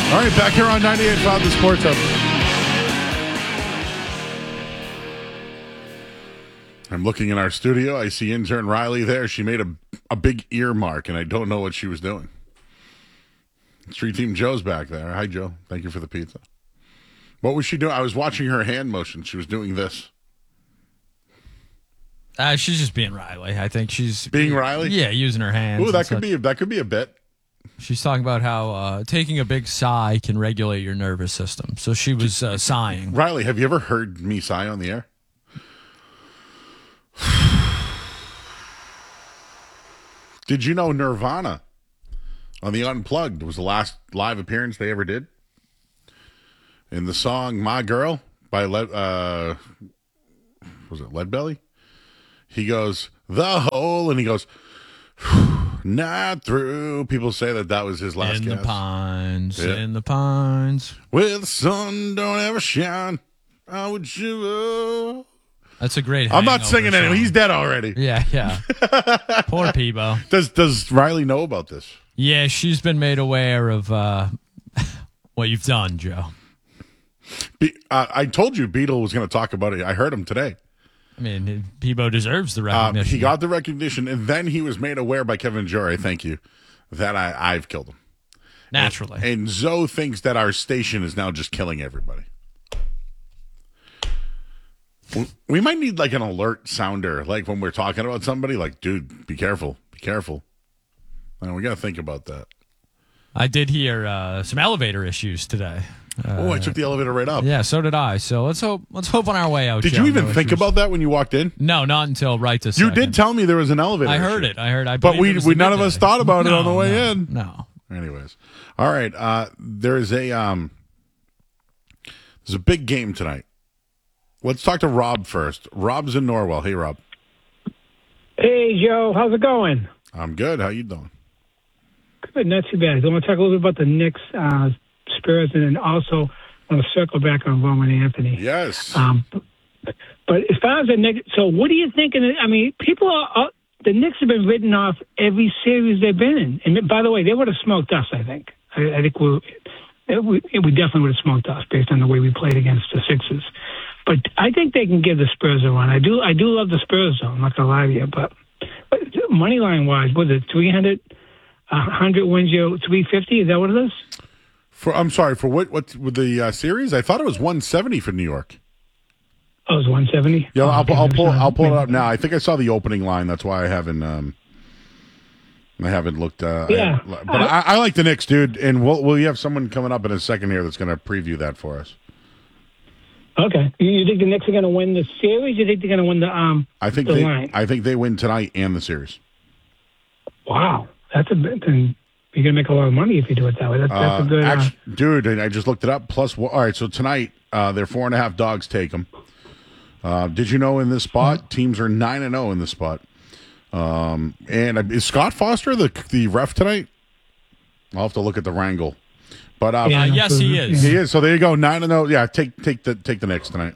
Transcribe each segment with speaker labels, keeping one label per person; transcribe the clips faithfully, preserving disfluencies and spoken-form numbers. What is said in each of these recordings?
Speaker 1: All right, back here on ninety-eight point five, the Sports Hub. I'm looking in our studio. I see intern Riley there. She made a, a big earmark, and I don't know what she was doing. Street Team Joe's back there. Hi, Joe. Thank you for the pizza. What was she doing? I was watching her hand motion. She was doing this.
Speaker 2: Uh, she's just being Riley. I think she's
Speaker 1: being Riley.
Speaker 2: Yeah, using her hands.
Speaker 1: Ooh, that could such. be that could be a bit.
Speaker 2: She's talking about how uh, taking a big sigh can regulate your nervous system. So she was uh, sighing.
Speaker 1: Riley, have you ever heard me sigh on the air? Did you know Nirvana on the Unplugged was the last live appearance they ever did? In the song "My Girl" by Le- uh, was it Leadbelly? He goes the hole, and he goes not through. People say that that was his last.
Speaker 2: In
Speaker 1: guess.
Speaker 2: the pines,
Speaker 1: yeah.
Speaker 2: in the pines,
Speaker 1: where the sun don't ever shine. I would shiver.
Speaker 2: That's a great.
Speaker 1: I'm not singing anymore. He's dead already.
Speaker 2: Yeah, yeah. Poor Peebo.
Speaker 1: Does Does Riley know about this?
Speaker 2: Yeah, she's been made aware of uh, what you've done, Joe.
Speaker 1: Be- uh, I told you Beetle was going to talk about it. I heard him today.
Speaker 2: I mean, Peebo deserves the recognition.
Speaker 1: Uh, he got the recognition, and then he was made aware by Kevin Jory, thank you, that I, I've killed him.
Speaker 2: Naturally.
Speaker 1: And, and Zoe thinks that our station is now just killing everybody. We might need like an alert sounder, like when we're talking about somebody, like, dude, be careful, be careful. And we got to think about that.
Speaker 2: I did hear uh, some elevator issues today. Uh,
Speaker 1: oh, I took the elevator right up.
Speaker 2: Yeah, so did I. So let's hope let's hope on our way out.
Speaker 1: Did
Speaker 2: Joe,
Speaker 1: you even
Speaker 2: no
Speaker 1: think
Speaker 2: issues.
Speaker 1: about that when you walked in?
Speaker 2: No, not until right this
Speaker 1: You
Speaker 2: second.
Speaker 1: did tell me there was an elevator.
Speaker 2: I heard
Speaker 1: issue.
Speaker 2: it. I heard. I
Speaker 1: but we
Speaker 2: it was
Speaker 1: we
Speaker 2: the
Speaker 1: none of
Speaker 2: midday.
Speaker 1: us thought about
Speaker 2: no,
Speaker 1: it on the way
Speaker 2: no,
Speaker 1: in.
Speaker 2: No.
Speaker 1: Anyways, all right. Uh, there is a um, there's a big game tonight. Let's talk to Rob first. Rob's in Norwell. Hey, Rob.
Speaker 3: Hey, Joe. How's it going?
Speaker 1: I'm good. How you doing?
Speaker 3: Good. Not too bad. I want to talk a little bit about the Knicks, uh, Spurs, and then also I want to circle back on Roman Anthony.
Speaker 1: Yes.
Speaker 3: Um, but as far as the Knicks, so what do you think? I mean, people are, are the Knicks have been written off every series they've been in. And by the way, they would have smoked us, I think. I, I think we, we, we definitely would have smoked us based on the way we played against the Sixers. But I think they can give the Spurs a run. I do I do love the Spurs, though. I'm not going to lie to you. But, but money line wise, was it three hundred, one hundred wins you three fifty? Is that what it is?
Speaker 1: For I'm sorry, for what, what with the uh, series? I thought it was one seventy for New York.
Speaker 3: Oh, it was one seventy?
Speaker 1: Yeah,
Speaker 3: oh,
Speaker 1: I'll,
Speaker 3: okay.
Speaker 1: I'll pull I'll pull it up now. I think I saw the opening line. That's why I haven't um, I haven't looked. Uh,
Speaker 3: yeah,
Speaker 1: I, but I, I like the Knicks, dude. And we'll we'll have someone coming up in a second here that's going to preview that for us.
Speaker 3: Okay. You, you think the Knicks are going to win the series? You think they're going to win the um?
Speaker 1: I think
Speaker 3: the
Speaker 1: they
Speaker 3: line?
Speaker 1: I think they win tonight and the series.
Speaker 3: Wow, that's a bit. Then you're going to make a lot of money if you do it that way. That's, that's
Speaker 1: Uh,
Speaker 3: a good.
Speaker 1: actually,
Speaker 3: uh,
Speaker 1: dude, and I just looked it up. Plus, all right. So tonight, uh, they're four and a half dogs. Take them. Uh, did you know in this spot teams are nine and zero in this spot? Um, and is Scott Foster the the ref tonight? I'll have to look at the wrangle. But uh,
Speaker 2: Uh, yes, he is.
Speaker 1: he is. So there you go, nine and zero. Yeah, take take the take the Knicks tonight.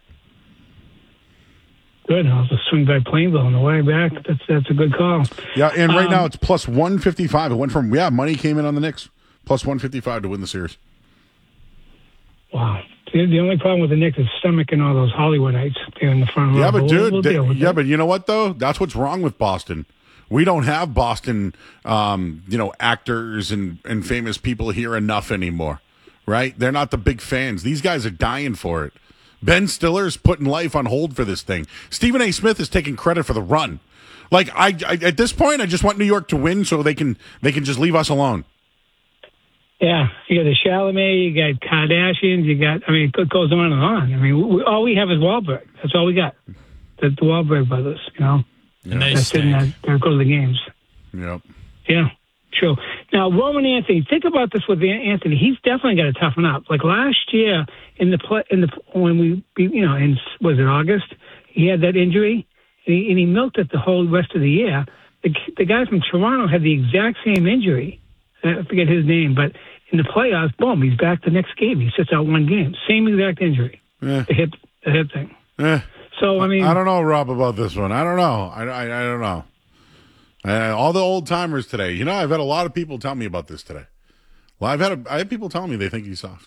Speaker 3: Good. I'll just swing by Plainville on the way back. That's that's a good call.
Speaker 1: Yeah, and right
Speaker 3: Um,
Speaker 1: now it's plus one fifty five. It went from yeah, money came in on the Knicks plus one fifty five to win the series.
Speaker 3: Wow. The, the only problem with the Knicks is stomaching all those Hollywoodites there in the front row.
Speaker 1: Yeah, but
Speaker 3: We'll-
Speaker 1: dude,
Speaker 3: we'll
Speaker 1: they-
Speaker 3: deal with
Speaker 1: yeah,
Speaker 3: that.
Speaker 1: but you know what though? That's what's wrong with Boston. We don't have Boston, um, you know, actors and, and famous people here enough anymore, right? They're not the big fans. These guys are dying for it. Ben Stiller's putting life on hold for this thing. Stephen A. Smith is taking credit for the run. Like I, I at this point, I just want New York to win so they can they can just leave us alone.
Speaker 3: Yeah, you got the Chalamet, you got Kardashians, you got, I mean, it goes on and on. I mean, we, all we have is Wahlberg. That's all we got. The, the Wahlberg brothers, you know.
Speaker 2: And they
Speaker 3: That's sitting
Speaker 2: stink.
Speaker 3: there, there go to the games.
Speaker 1: Yep.
Speaker 3: Yeah, true. Now, Roman Anthony, think about this with Anthony. He's definitely got to toughen up. Like last year in the play, in the when we, beat- you know, in was it August? He had that injury, and he, and he milked it the whole rest of the year. The, the guy from Toronto had the exact same injury. I forget his name, but in the playoffs, boom, he's back the next game. He sits out one game, same exact injury,
Speaker 1: Eh,
Speaker 3: the hip, the hip thing.
Speaker 1: eh.
Speaker 3: So I mean,
Speaker 1: I don't know, Rob, about this one. I don't know. I, I, I don't know. Uh, all the old timers today. You know, I've had a lot of people tell me about this today. Well, I've had a, I have people telling me they think he's soft.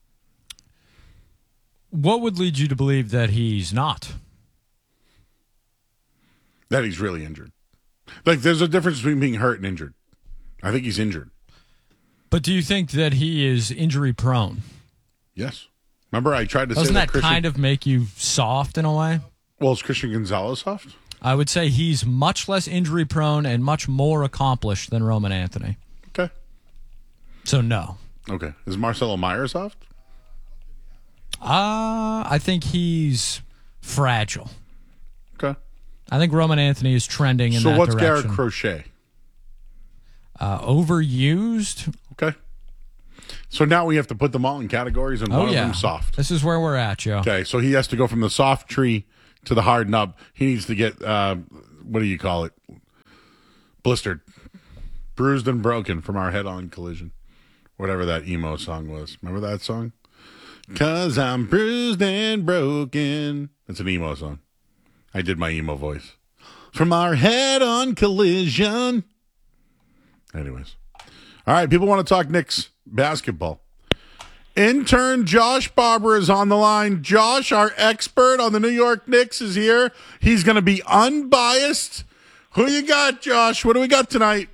Speaker 2: What would lead you to believe that he's not?
Speaker 1: That he's really injured. Like, there's a difference between being hurt and injured. I think he's injured.
Speaker 2: But do you think that he is injury prone?
Speaker 1: Yes. Remember, I tried to
Speaker 2: Doesn't
Speaker 1: say that,
Speaker 2: that
Speaker 1: Christian,
Speaker 2: kind of make you soft in a way?
Speaker 1: Well, is Christian Gonzalez soft?
Speaker 2: I would say he's much less injury prone and much more accomplished than Roman Anthony.
Speaker 1: Okay.
Speaker 2: So no.
Speaker 1: Okay. Is Marcelo Meyer soft?
Speaker 2: Uh, I think he's fragile.
Speaker 1: Okay.
Speaker 2: I think Roman Anthony is trending in
Speaker 1: so
Speaker 2: that
Speaker 1: what's
Speaker 2: direction.
Speaker 1: Garrett Crochet?
Speaker 2: Uh, overused?
Speaker 1: Okay. So now we have to put them all in categories, and
Speaker 2: Oh,
Speaker 1: one
Speaker 2: yeah.
Speaker 1: of them soft.
Speaker 2: This is where we're at, Joe.
Speaker 1: Okay, so he has to go from the soft tree to the hard nub. He needs to get, uh, what do you call it? Blistered. Bruised and broken from our head-on collision. Whatever that emo song was. Remember that song? Cause I'm bruised and broken. It's an emo song. I did my emo voice. From our head-on collision. Anyways. All right, people want to talk Knicks basketball. Intern Josh Barber is on the line. Josh, our expert on the New York Knicks, is here. He's going to be unbiased. Who you got, Josh? What do we got tonight?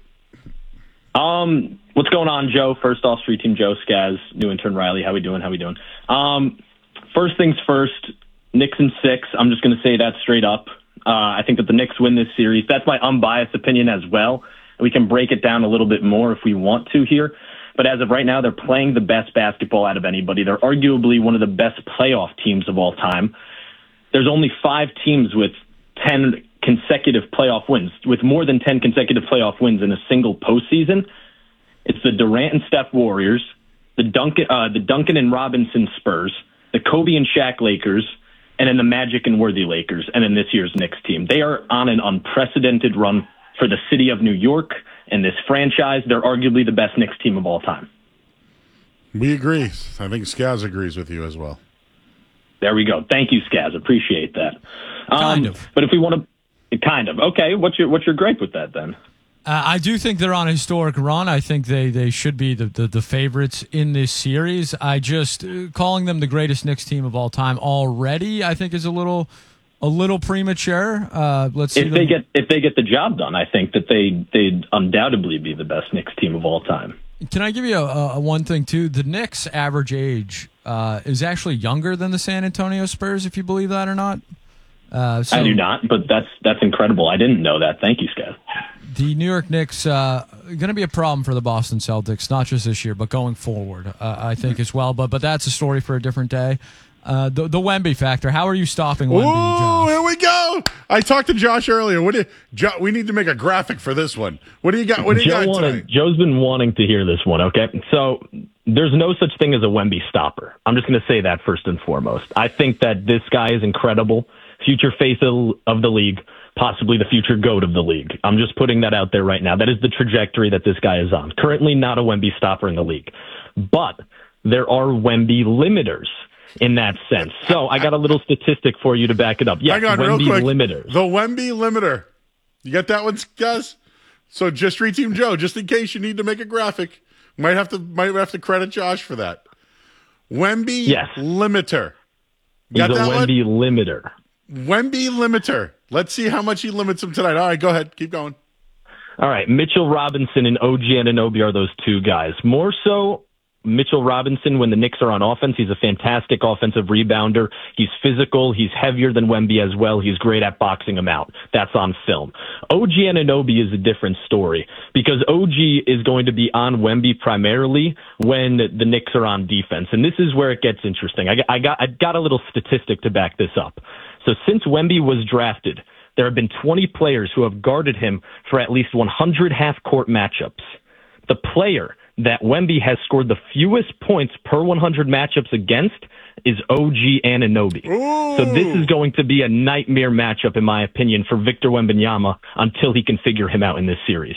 Speaker 4: Um, what's going on, Joe? First off, Street Team Joe, Skaz, new intern Riley. How we doing? How we doing? Um, first things first, Knicks in six. I'm just going to say that straight up. Uh, I think that the Knicks win this series. That's my unbiased opinion as well. We can break it down a little bit more if we want to here. But as of right now, they're playing the best basketball out of anybody. They're arguably one of the best playoff teams of all time. There's only five teams with ten consecutive playoff wins, with more than ten consecutive playoff wins in a single postseason. It's the Durant and Steph Warriors, the Duncan, uh, the Duncan and Robinson Spurs, the Kobe and Shaq Lakers, and then the Magic and Worthy Lakers, and then this year's Knicks team. They are on an unprecedented run for the city of New York and this franchise. They're arguably the best Knicks team of all time.
Speaker 1: We agree. I think Skaz agrees with you as well.
Speaker 4: There we go. Thank you, Skaz. Appreciate that. Um,
Speaker 2: Kind of.
Speaker 4: But if we want to, kind of. Okay, what's your what's your gripe with that then?
Speaker 2: Uh, I do think they're on a historic run. I think they, they should be the, the, the favorites in this series. I just uh, calling them the greatest Knicks team of all time already, I think, is a little a little premature. Uh, let's see
Speaker 4: If they
Speaker 2: them.
Speaker 4: get if they get the job done, I think that they they'd undoubtedly be the best Knicks team of all time.
Speaker 2: Can I give you a, a one thing too? The Knicks' average age uh, is actually younger than the San Antonio Spurs, if you believe that or not. Uh, so
Speaker 4: I do not, but that's that's incredible. I didn't know that. Thank you, Scott.
Speaker 2: The New York Knicks uh, going to be a problem for the Boston Celtics, not just this year, but going forward, uh, I think as well. But but that's a story for a different day. Uh, the the Wemby factor. How are you stopping Wemby,
Speaker 1: Oh,
Speaker 2: Josh?
Speaker 1: here we go. I talked to Josh earlier. What do you, jo, we need to make a graphic for this one. What do you got? What do you
Speaker 5: Joe
Speaker 1: got
Speaker 5: wanted,
Speaker 1: tonight?
Speaker 5: Joe's been wanting to hear this one, okay? So there's no such thing as a Wemby stopper. I'm just going to say that first and foremost. I think that this guy is incredible. Future face of, of the league, possibly the future GOAT of the league. I'm just putting that out there right now. That is the trajectory that this guy is on. Currently not a Wemby stopper in the league. But there are Wemby limiters in that sense. So I got a little statistic for you to back it up. Yes,
Speaker 1: Hang on, real
Speaker 5: Wemby
Speaker 1: quick.
Speaker 5: limiters.
Speaker 1: The Wemby limiter. You got that one, guys? So just Street Team Joe, just in case you need to make a graphic, might have to might have to credit Josh for that. Wemby
Speaker 5: Yes.
Speaker 1: limiter.
Speaker 5: He's
Speaker 1: Got
Speaker 5: a
Speaker 1: that one?
Speaker 5: Wemby limiter.
Speaker 1: Wemby limiter. Let's see how much he limits him tonight. All right, go ahead. Keep going.
Speaker 5: All right, Mitchell Robinson and O G Anunoby are those two guys. More so, Mitchell Robinson, when the Knicks are on offense, he's a fantastic offensive rebounder. He's physical. He's heavier than Wemby as well. He's great at boxing him out. That's on film. O G Anunoby is a different story because O G is going to be on Wemby primarily when the Knicks are on defense. And this is where it gets interesting. I got, I got, I got a little statistic to back this up. So since Wemby was drafted, there have been twenty players who have guarded him for at least one hundred half-court matchups. The player that Wemby has scored the fewest points per one hundred matchups against is O G Anunoby.
Speaker 1: Ooh.
Speaker 5: So this is going to be a nightmare matchup, in my opinion, for Victor Wembanyama until he can figure him out in this series.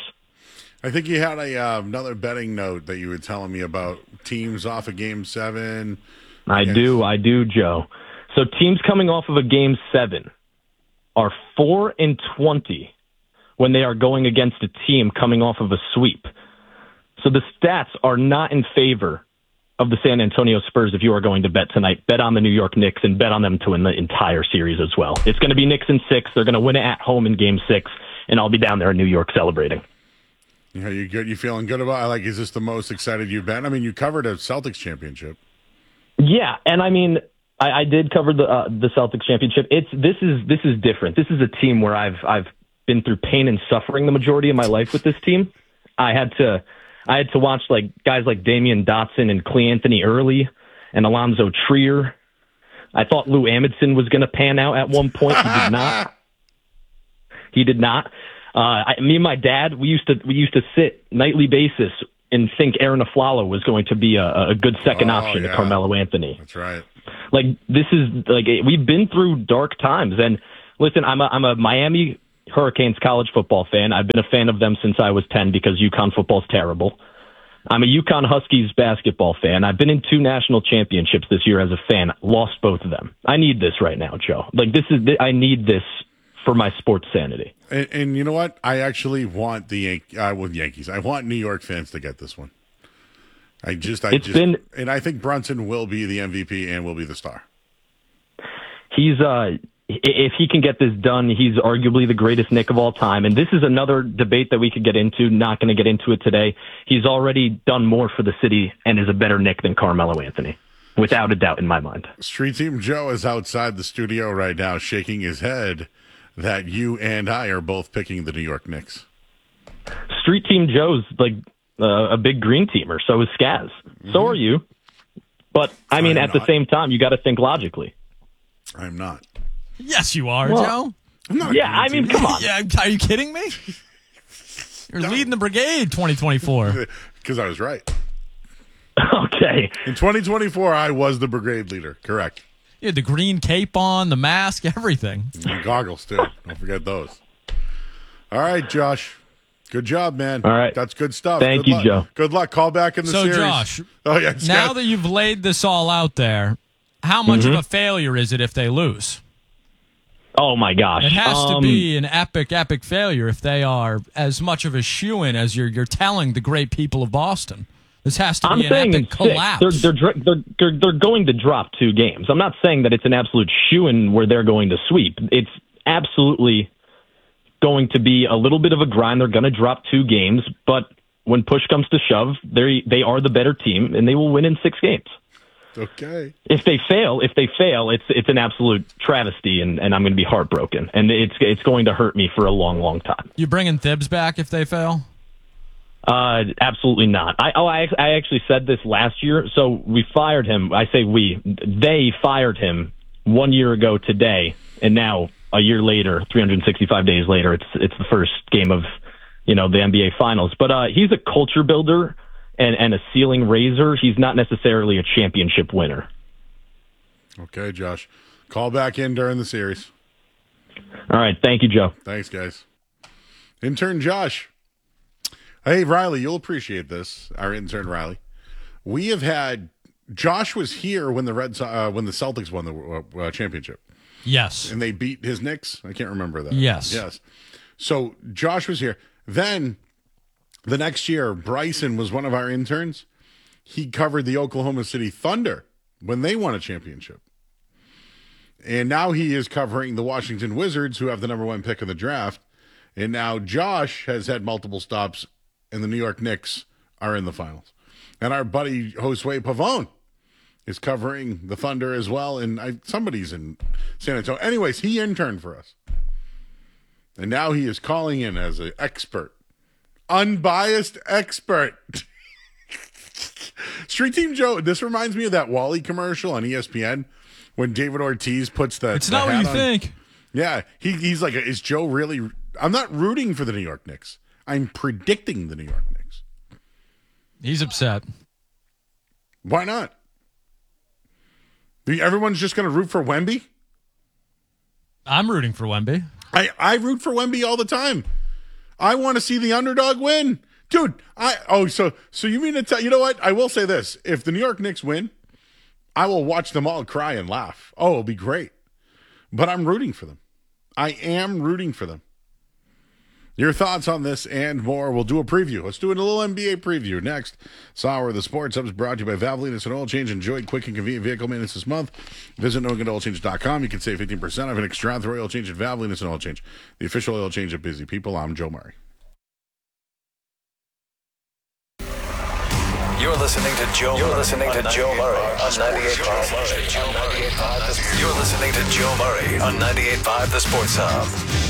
Speaker 1: I think you had a uh, another betting note that you were telling me about teams off of Game Seven.
Speaker 5: I
Speaker 1: Yes.
Speaker 5: do, I do, Joe. So teams coming off of a game seven are four and twenty when they are going against a team coming off of a sweep. So the stats are not in favor of the San Antonio Spurs. If you are going to bet tonight, bet on the New York Knicks and bet on them to win the entire series as well. It's going to be Knicks in six. They're going to win it at home in game six, and I'll be down there in New York celebrating.
Speaker 1: Yeah, you good? You feeling good about it? Like, is this the most excited you've been? I mean, you covered a Celtics championship.
Speaker 5: Yeah, and I mean, I, I did cover the uh, the Celtics championship. It's this is this is different. This is a team where I've I've been through pain and suffering the majority of my life with this team. I had to I had to watch like guys like Damian Dotson and Cle Anthony Early and Alonzo Trier. I thought Lou Amundsen was going to pan out at one point. He did not. He did not. Uh, I, me and my dad, we used to we used to sit nightly basis and think Aaron Aflalo was going to be a, a good second
Speaker 1: oh,
Speaker 5: option
Speaker 1: yeah.
Speaker 5: to Carmelo Anthony.
Speaker 1: That's right.
Speaker 5: Like this is like we've been through dark times. And listen, I'm a I'm a Miami Hurricanes college football fan. I've been a fan of them since I was ten because UConn football's terrible. I'm a UConn Huskies basketball fan. I've been in two national championships this year as a fan. Lost both of them. I need this right now, Joe. Like this is I need this for my sports sanity.
Speaker 1: And, and you know what? I actually want the Yan- uh, well, Yankees. I want New York fans to get this one. I just, I
Speaker 5: It's
Speaker 1: just,
Speaker 5: been-
Speaker 1: and I think Brunson will be the M V P and will be the star.
Speaker 5: He's uh, if he can get this done, he's arguably the greatest Knick of all time. And this is another debate that we could get into. Not going to get into it today. He's already done more for the city and is a better Knick than Carmelo Anthony, without a doubt in my mind.
Speaker 1: Street Team Joe is outside the studio right now, shaking his head that you and I are both picking the New York Knicks.
Speaker 5: Street Team Joe's like uh, a big green teamer. So is Skaz. Mm-hmm. So are you. But I mean,
Speaker 1: I'm
Speaker 5: at
Speaker 1: not.
Speaker 5: the same time, you got to think logically.
Speaker 1: I'm not.
Speaker 2: Yes, you are,
Speaker 5: Well,
Speaker 2: Joe.
Speaker 1: I'm not. a
Speaker 5: Yeah,
Speaker 1: green
Speaker 5: I mean,
Speaker 1: teamer.
Speaker 5: come on.
Speaker 2: Yeah, are you kidding me? You're leading the brigade twenty twenty-four.
Speaker 1: Because I was right.
Speaker 5: Okay.
Speaker 1: In twenty twenty-four, I was the brigade leader. Correct.
Speaker 2: You had the green cape on, the mask, everything.
Speaker 1: And goggles, too. Don't forget those. All right, Josh. Good job, man.
Speaker 5: All right.
Speaker 1: That's good stuff.
Speaker 5: Thank
Speaker 1: Good
Speaker 5: you,
Speaker 1: luck.
Speaker 5: Joe.
Speaker 1: Good luck. Call back in the
Speaker 2: So,
Speaker 1: series.
Speaker 2: Josh,
Speaker 1: oh, yeah,
Speaker 2: now
Speaker 1: Scott.
Speaker 2: that you've laid this all out there, how much
Speaker 5: Mm-hmm.
Speaker 2: of a failure is it if they lose?
Speaker 5: Oh, my gosh.
Speaker 2: It has to
Speaker 5: Um,
Speaker 2: be an epic, epic failure if they are as much of a shoo-in as you're you're telling the great people of Boston. This has to
Speaker 5: I'm
Speaker 2: be an
Speaker 5: saying
Speaker 2: epic
Speaker 5: in six.
Speaker 2: collapse.
Speaker 5: They're, they're, dr- they're, they're, they're going to drop two games. I'm not saying that it's an absolute shoo-in where they're going to sweep. It's absolutely going to be a little bit of a grind. They're going to drop two games, but when push comes to shove, they they are the better team, and they will win in six games.
Speaker 1: Okay.
Speaker 5: If they fail, if they fail, it's it's an absolute travesty, and, and I'm going to be heartbroken, and it's it's going to hurt me for a long, long time.
Speaker 2: You bringing Thibs back if they fail?
Speaker 5: Uh, absolutely not. I oh, I I actually said this last year. So we fired him. I say we. They fired him one year ago today, and now a year later, three hundred sixty-five days later, it's it's the first game of, you know, the N B A Finals. But uh, he's a culture builder and and a ceiling raiser. He's not necessarily a championship winner.
Speaker 1: Okay, Josh. Call back in during the series.
Speaker 5: All right, thank you, Joe.
Speaker 1: Thanks, guys. Intern Josh. Hey, Riley, you'll appreciate this. Our intern Riley. We have had Josh was here when the Red uh, when the Celtics won the uh, championship,
Speaker 2: Yes.
Speaker 1: and they beat his Knicks. I can't remember that.
Speaker 2: Yes.
Speaker 1: Yes. So Josh was here. Then the next year, Bryson was one of our interns. He covered the Oklahoma City Thunder when they won a championship. And now he is covering the Washington Wizards, who have the number one pick in the draft. And now Josh has had multiple stops, and the New York Knicks are in the finals. And our buddy Josue Pavone is covering the Thunder as well. And I, somebody's in San Antonio. Anyways, he interned for us. And now he is calling in as an expert. Unbiased expert. Street Team Joe, this reminds me of that Wally commercial on E S P N when David Ortiz puts the
Speaker 2: It's
Speaker 1: the
Speaker 2: not what
Speaker 1: hat
Speaker 2: you
Speaker 1: on.
Speaker 2: think.
Speaker 1: Yeah, he, he's like, is Joe really? I'm not rooting for the New York Knicks. I'm predicting the New York Knicks.
Speaker 2: He's upset.
Speaker 1: Why not? Everyone's just going to root for Wemby?
Speaker 2: I'm rooting for Wemby.
Speaker 1: I, I root for Wemby all the time. I want to see the underdog win. Dude, I oh so so you mean to tell you know what? I will say this. If the New York Knicks win, I will watch them all cry and laugh. Oh, it'll be great. But I'm rooting for them. I am rooting for them. Your thoughts on this and more. We'll do a preview. Let's do a little N B A preview next. This hour of the Sports Hub is brought to you by Valvoline. It's an oil change. Enjoy quick and convenient vehicle maintenance this month. Visit no good oil change dot com. You can save fifteen percent off an extra oil change at Valvoline. It's an oil change. The official oil change of Busy People. I'm Joe Murray.
Speaker 6: You're listening to Joe. You're listening to Joe Murray on ninety-eight point five. You're listening to Joe Murray on ninety-eight point five The Sports Hub.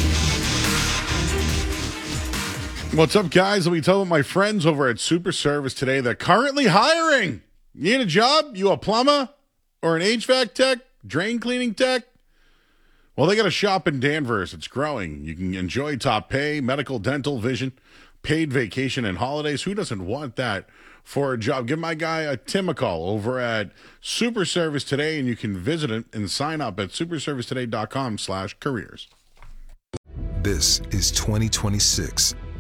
Speaker 1: What's up, guys? Let me tell my friends over at Super Service today. They're currently hiring. You need a job? You a plumber or an H V A C tech, drain cleaning tech? Well, they got a shop in Danvers. It's growing. You can enjoy top pay, medical, dental, vision, paid vacation, and holidays. Who doesn't want that for a job? Give my guy a Tim a call over at Super Service today, and you can visit it and sign up at superservicetoday.com slash careers.
Speaker 7: This is twenty twenty-six,